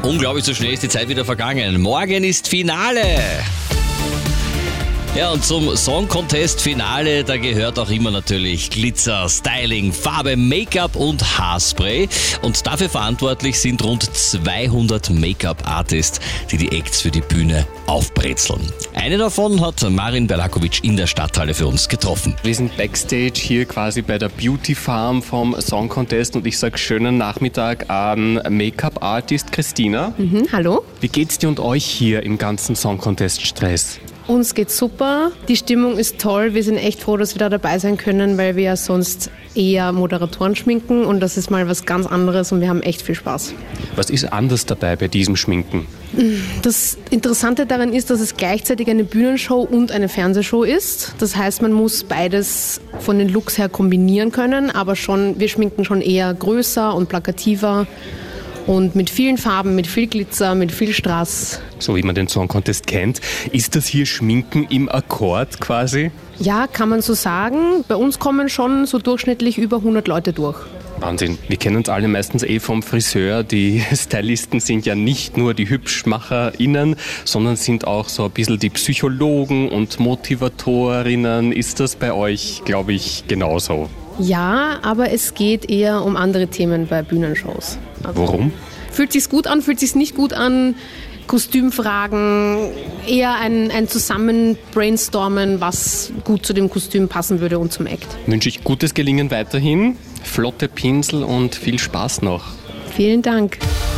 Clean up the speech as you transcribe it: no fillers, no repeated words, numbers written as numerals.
Unglaublich, so schnell ist die Zeit wieder vergangen. Morgen ist Finale. Ja, und zum Song Contest Finale, da gehört auch immer natürlich Glitzer, Styling, Farbe, Make-up und Haarspray. Und dafür verantwortlich sind rund 200 Make-up-Artists, die die Acts für die Bühne aufbrezeln. Eine davon hat Marin Berlakovic in der Stadthalle für uns getroffen. Wir sind Backstage hier quasi bei der Beauty Farm vom Song Contest und ich sage schönen Nachmittag an Make-up-Artist Christina. Hallo. Wie geht's dir und euch hier im ganzen Song Contest Stress? Uns geht's super, die Stimmung ist toll, wir sind echt froh, dass wir da dabei sein können, weil wir ja sonst eher Moderatoren schminken und das ist mal was ganz anderes und wir haben echt viel Spaß. Was ist anders dabei bei diesem Schminken? Das Interessante daran ist, dass es gleichzeitig eine Bühnenshow und eine Fernsehshow ist. Das heißt, man muss beides von den Looks her kombinieren können, aber wir schminken schon eher größer und plakativer. Und mit vielen Farben, mit viel Glitzer, mit viel Strass. So wie man den Song Contest kennt. Ist das hier Schminken im Akkord quasi? Ja, kann man so sagen. Bei uns kommen schon so durchschnittlich über 100 Leute durch. Wahnsinn. Wir kennen uns alle meistens vom Friseur. Die Stylisten sind ja nicht nur die HübschmacherInnen, sondern sind auch so ein bisschen die Psychologen und Motivatorinnen. Ist das bei euch, glaube ich, genauso? Ja, aber es geht eher um andere Themen bei Bühnenshows. Also, warum? Fühlt sich's gut an, fühlt sich's nicht gut an? Kostümfragen, eher ein Zusammen-Brainstormen, was gut zu dem Kostüm passen würde und zum Act. Wünsche ich gutes Gelingen weiterhin, flotte Pinsel und viel Spaß noch. Vielen Dank.